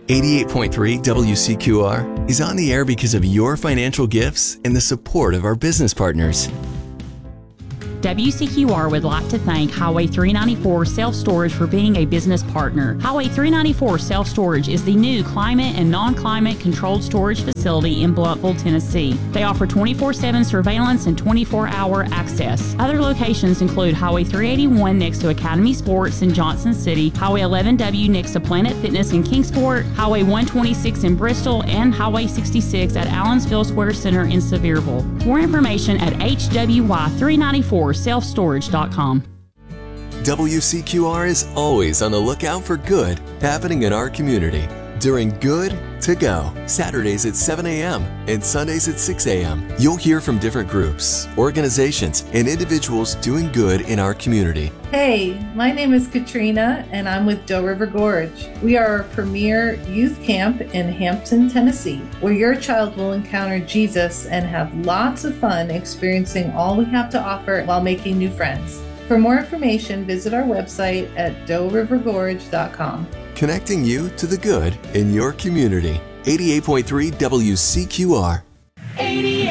88.3 WCQR is on the air because of your financial gifts and the support of our business partners. WCQR would like to thank Highway 394 Self-Storage for being a business partner. Highway 394 Self-Storage is the new climate and non-climate controlled storage facility in Blountville, Tennessee. They offer 24/7 surveillance and 24-hour access. Other locations include Highway 381 next to Academy Sports in Johnson City, Highway 11W next to Planet Fitness in Kingsport, Highway 126 in Bristol, and Highway 66 at Allensville Square Center in Sevierville. More information at hwy394selfstorage.com. WCQR is always on the lookout for good happening in our community during Good to Go, Saturdays at 7 a.m. and Sundays at 6 a.m. You'll hear from different groups, organizations, and individuals doing good in our community. Hey, my name is Katrina, and I'm with Doe River Gorge. We are a premier youth camp in Hampton, Tennessee, where your child will encounter Jesus and have lots of fun experiencing all we have to offer while making new friends. For more information, visit our website at doerivergorge.com. Connecting you to the good in your community. 88.3 WCQR. 88.